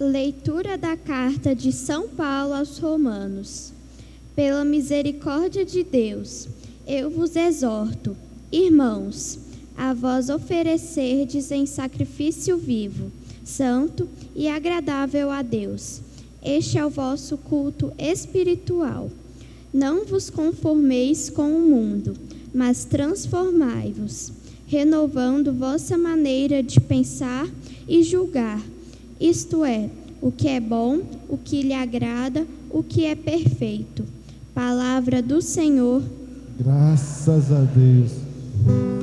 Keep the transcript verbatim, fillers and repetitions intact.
Leitura da carta de São Paulo aos Romanos. Pela misericórdia de Deus, eu vos exorto, irmãos, a vós oferecerdes em sacrifício vivo, santo e agradável a Deus. Este é o vosso culto espiritual. Não vos conformeis com o mundo, mas transformai-vos, renovando vossa maneira de pensar e julgar. Isto é, o que é bom, o que lhe agrada, o que é perfeito. Palavra do Senhor. Graças a Deus.